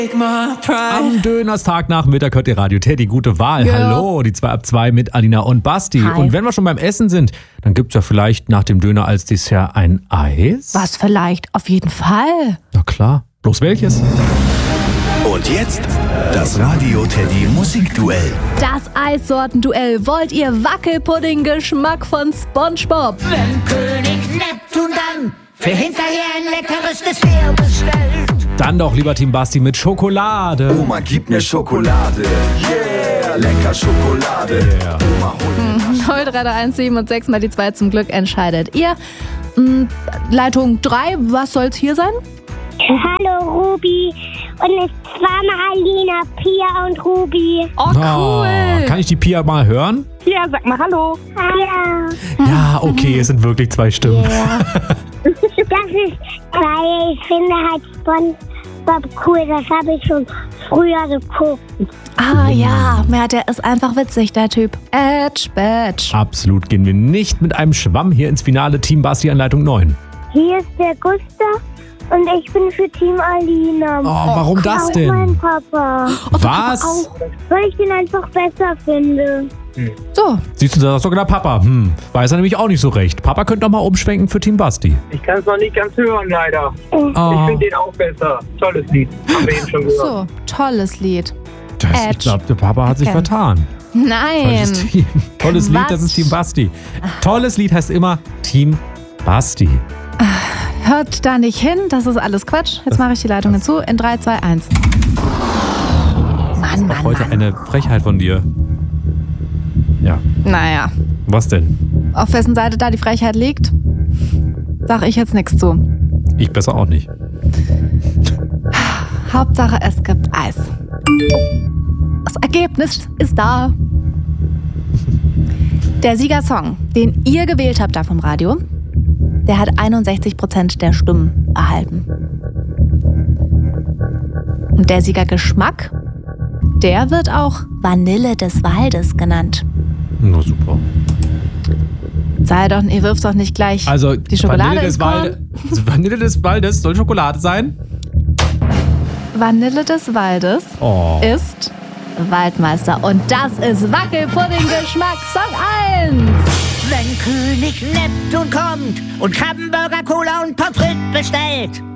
Am Dönerstag nach Mittag hört ihr Radio Teddy, gute Wahl. Ja. Hallo, die 2 ab 2 mit Alina und Basti. Hi. Und wenn wir schon beim Essen sind, dann gibt's ja vielleicht nach dem Döner als Dessert ein Eis. Was vielleicht? Auf jeden Fall. Na klar, bloß welches? Und jetzt das Radio Teddy Musikduell. Das Eissortenduell. Wollt ihr Wackelpudding-Geschmack von SpongeBob? Wenn König Neptun dann für hinterher ein leckeres Dessert bestellt. Dann doch lieber Team Basti mit Schokolade. Oma, gib mir Schokolade. Yeah, lecker Schokolade. Yeah. Oma, hol mir 0331 und 6 mal die 2 zum Glück entscheidet ihr. Leitung 3, was soll's hier sein? Hallo Ruby und es war mal Alina, Pia und Ruby. Oh, cool. Kann ich die Pia mal hören? Ja, sag mal Hallo. Ja, Ja, okay, es sind wirklich 2 Stimmen. das ist, weil ich finde halt SpongeBob cool, das habe ich schon früher geguckt. Ah ja, der ist einfach witzig, der Typ. Batch. Absolut gehen wir nicht mit einem Schwamm hier ins Finale. Team Basti an Leitung 9. Hier ist der Gustav und ich bin für Team Alina. Oh, warum das Auch mein denn? Papa, Was? weil ich den einfach besser finde. So, Siehst du, da ist sogar der Papa. Weiß er nämlich auch nicht so recht. Papa könnte doch mal umschwenken für Team Basti. Ich kann es noch nicht ganz hören, leider. Ich Oh, finde den auch besser. Tolles Lied. Haben wir eben schon gehört. so, tolles Lied. ich Edge. glaube, der Papa hat sich Okay. vertan. Nein. Falsches Team. Tolles Lied, das Quatsch. ist Team Basti. Tolles Lied heißt immer Team Basti. Hört da nicht hin, das ist alles Quatsch. Jetzt mache ich die Leitungen zu in 3, 2, 1. Mann. Heute eine Frechheit von dir. Ja, Naja, was denn? auf wessen Seite da die Frechheit liegt, sag ich jetzt nichts zu. Ich besser auch nicht. Hauptsache, es gibt Eis. Das Ergebnis ist da. Der Siegersong, den ihr gewählt habt da vom Radio, der hat 61% der Stimmen erhalten. Und der Siegergeschmack, der wird auch Vanille des Waldes genannt. Na super. Ihr wirft doch nicht gleich Also, die Schokolade Vanille ins des, Korn. Vanille des Waldes soll Schokolade sein? Vanille des Waldes Oh. ist Waldmeister. Und das ist Wackelpudding-Geschmack Song 1. Wenn König Neptun kommt und Krabbenburger, Cola und Pommes frites bestellt.